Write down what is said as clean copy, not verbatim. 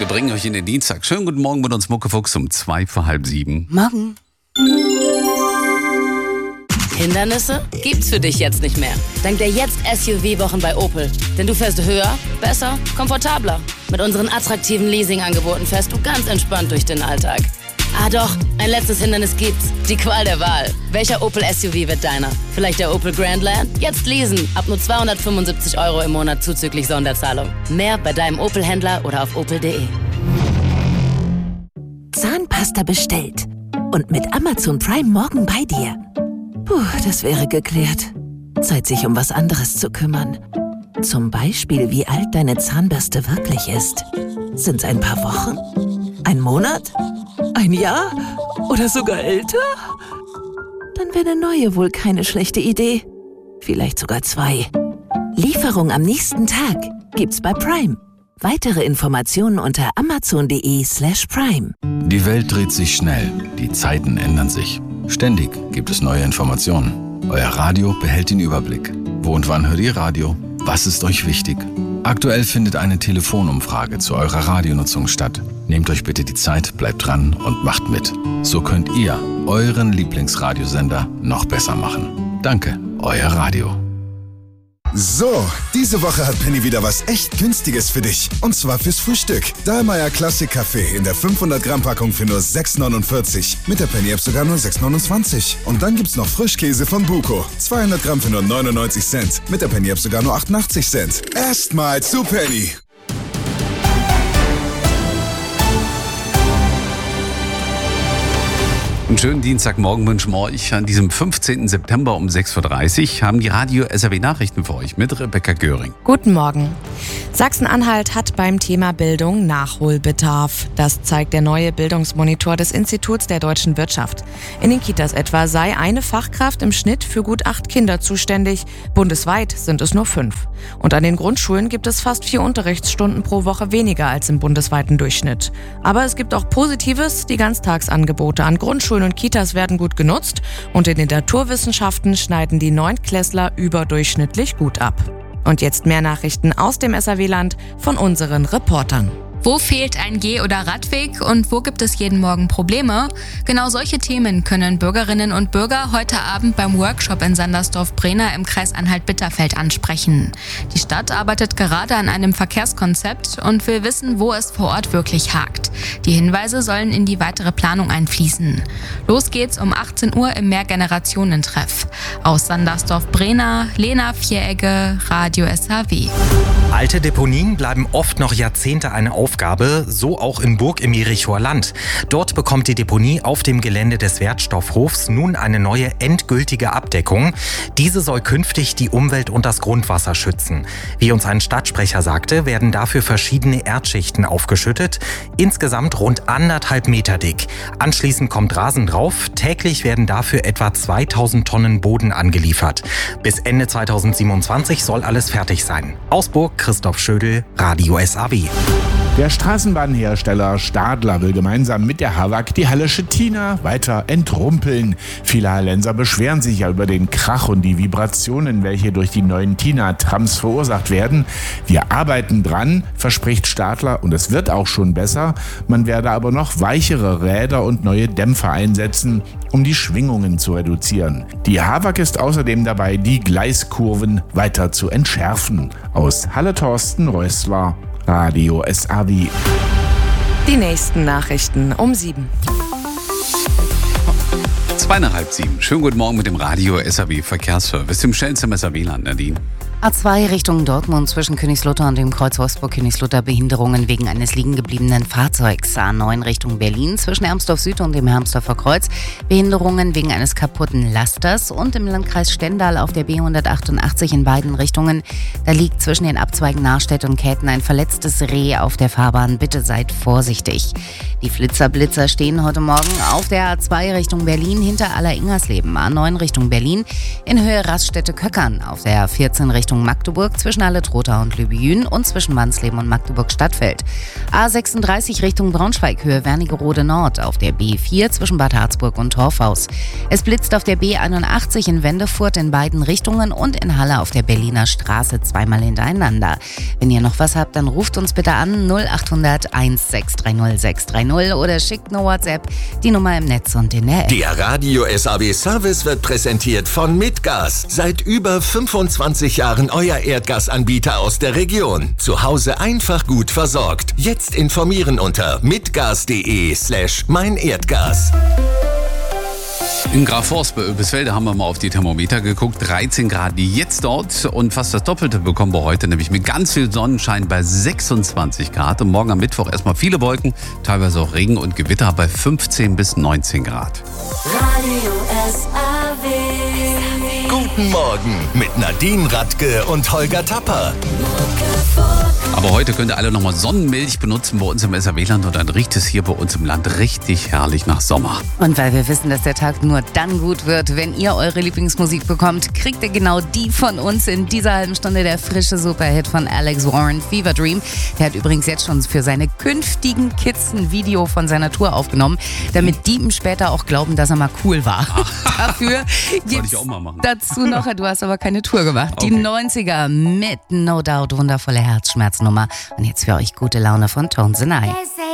Wir bringen euch in den Dienstag. Schönen guten Morgen mit uns Muckefuchs um 6:55. Morgen. Hindernisse gibt's für dich jetzt nicht mehr. Dank der Jetzt-SUV-Wochen bei Opel. Denn du fährst höher, besser, komfortabler. Mit unseren attraktiven Leasing-Angeboten fährst du ganz entspannt durch den Alltag. Ah doch, ein letztes Hindernis gibt's. Die Qual der Wahl. Welcher Opel SUV wird deiner? Vielleicht der Opel Grandland? Jetzt leasen. Ab nur 275 € im Monat zuzüglich Sonderzahlung. Mehr bei deinem Opel-Händler oder auf opel.de. Zahnpasta bestellt. Und mit Amazon Prime morgen bei dir. Puh, das wäre geklärt. Zeit, sich um was anderes zu kümmern. Zum Beispiel, wie alt deine Zahnbürste wirklich ist. Sind's ein paar Wochen? Ein Monat? Ein Jahr? Oder sogar älter? Dann wäre eine neue wohl keine schlechte Idee. Vielleicht sogar 2. Lieferung am nächsten Tag gibt's bei Prime. Weitere Informationen unter amazon.de/prime. Die Welt dreht sich schnell, die Zeiten ändern sich. Ständig gibt es neue Informationen. Euer Radio behält den Überblick. Wo und wann hört ihr Radio? Was ist euch wichtig? Aktuell findet eine Telefonumfrage zu eurer Radionutzung statt. Nehmt euch bitte die Zeit, bleibt dran und macht mit. So könnt ihr euren Lieblingsradiosender noch besser machen. Danke, euer Radio. So, diese Woche hat Penny wieder was echt Günstiges für dich. Und zwar fürs Frühstück. Dahlmeier Classic Kaffee in der 500 Gramm Packung für nur 6,49. Mit der Penny App sogar nur 6,29. Und dann gibt's noch Frischkäse von Buko. 200 Gramm für nur 99 Cent. Mit der Penny App sogar nur 88 Cent. Erstmal zu Penny. Einen schönen Dienstagmorgen wünschen wir euch. An diesem 15. September um 6:30 Uhr haben die Radio-SAW-Nachrichten für euch mit Rebecca Göring. Guten Morgen. Sachsen-Anhalt hat beim Thema Bildung Nachholbedarf. Das zeigt der neue Bildungsmonitor des Instituts der deutschen Wirtschaft. In den Kitas etwa sei eine Fachkraft im Schnitt für gut 8 Kinder zuständig. Bundesweit sind es nur 5. Und an den Grundschulen gibt es fast 4 Unterrichtsstunden pro Woche weniger als im bundesweiten Durchschnitt. Aber es gibt auch Positives. Die Ganztagsangebote an Grundschulen und Kitas werden gut genutzt und in den Naturwissenschaften schneiden die Neunklässler überdurchschnittlich gut ab. Und jetzt mehr Nachrichten aus dem SAW-Land von unseren Reportern. Wo fehlt ein Geh- oder Radweg und wo gibt es jeden Morgen Probleme? Genau solche Themen können Bürgerinnen und Bürger heute Abend beim Workshop in Sandersdorf-Brehna im Kreis Anhalt-Bitterfeld ansprechen. Die Stadt arbeitet gerade an einem Verkehrskonzept und will wissen, wo es vor Ort wirklich hakt. Die Hinweise sollen in die weitere Planung einfließen. Los geht's um 18 Uhr im Mehrgenerationentreff. Aus Sandersdorf-Brehna, Lena Vieregge, Radio SAW. Alte Deponien bleiben oft noch Jahrzehnte eine Aufgabe, so auch in Burg im Jerichoer Land. Dort bekommt die Deponie auf dem Gelände des Wertstoffhofs nun eine neue endgültige Abdeckung. Diese soll künftig die Umwelt und das Grundwasser schützen. Wie uns ein Stadtsprecher sagte, werden dafür verschiedene Erdschichten aufgeschüttet, insgesamt rund 1,5 Meter dick. Anschließend kommt Rasen drauf. Täglich werden dafür etwa 2000 Tonnen Boden angeliefert. Bis Ende 2027 soll alles fertig sein. Aus Burg, Christoph Schödel, Radio SAW. Der Straßenbahnhersteller Stadler will gemeinsam mit der HAWAG die Halle Schettina weiter entrumpeln. Viele Hallenser beschweren sich ja über den Krach und die Vibrationen, welche durch die neuen Tina-Trams verursacht werden. Wir arbeiten dran, verspricht Stadler, und es wird auch schon besser. Man werde aber noch weichere Räder und neue Dämpfer einsetzen, um die Schwingungen zu reduzieren. Die HAWAG ist außerdem dabei, die Gleiskurven weiter zu entschärfen. Aus Halle Thorsten Rössler, Radio SAW. Die nächsten Nachrichten um 7. 6:30. Schönen guten Morgen mit dem Radio SAW Verkehrsservice, dem schnellsten im SAW-Land, Nadine. A2 Richtung Dortmund zwischen Königslutter und dem Kreuz Wolfsburg-Königslutter Behinderungen wegen eines liegengebliebenen Fahrzeugs. A9 Richtung Berlin zwischen Ermsdorf Süd und dem Hermsdorfer Kreuz Behinderungen wegen eines kaputten Lasters. Und im Landkreis Stendal auf der B188 in beiden Richtungen. Da liegt zwischen den Abzweigen Narstedt und Käthen ein verletztes Reh auf der Fahrbahn. Bitte seid vorsichtig. Die Flitzer-Blitzer stehen heute Morgen auf der A2 Richtung Berlin hinter Aller-Ingersleben. A9 Richtung Berlin in Höhe Raststätte Köckern. Auf der A14 Richtung Richtung Magdeburg zwischen Halle-Trotha und Lübejün und zwischen Wansleben und Magdeburg-Stadtfeld. A36 Richtung Braunschweig, Höhe Wernigerode Nord, auf der B4 zwischen Bad Harzburg und Torfhaus. Es blitzt auf der B81 in Wendefurt in beiden Richtungen und in Halle auf der Berliner Straße zweimal hintereinander. Wenn ihr noch was habt, dann ruft uns bitte an 0800 1630 630 oder schickt eine WhatsApp, die Nummer im Netz und in der App. Der Radio SAW Service wird präsentiert von Mitgas. Seit über 25 Jahren euer Erdgasanbieter aus der Region. Zu Hause einfach gut versorgt. Jetzt informieren unter mitgas.de/meinerdgas. In Grafforst bei Oebisfelde haben wir mal auf die Thermometer geguckt. 13 Grad jetzt dort und fast das Doppelte bekommen wir heute, nämlich mit ganz viel Sonnenschein bei 26 Grad. Und morgen am Mittwoch erstmal viele Wolken, teilweise auch Regen und Gewitter bei 15 bis 19 Grad. Radio SAW. Guten Morgen mit Nadine Radke und Holger Tapper. Aber heute könnt ihr alle nochmal Sonnenmilch benutzen bei uns im SAW-Land und dann riecht es hier bei uns im Land richtig herrlich nach Sommer. Und weil wir wissen, dass der Tag nur dann gut wird, wenn ihr eure Lieblingsmusik bekommt, kriegt ihr genau die von uns in dieser halben Stunde, der frische Superhit von Alex Warren, Fever Dream. Der hat übrigens jetzt schon für seine künftigen Kids ein Video von seiner Tour aufgenommen, damit die ihm später auch glauben, dass er mal cool war. Dafür gibt's dazu noch, du hast aber keine Tour gemacht, die 90er mit No Doubt, wundervolle Herzschmerznummer. Und jetzt für euch gute Laune von Tones and I.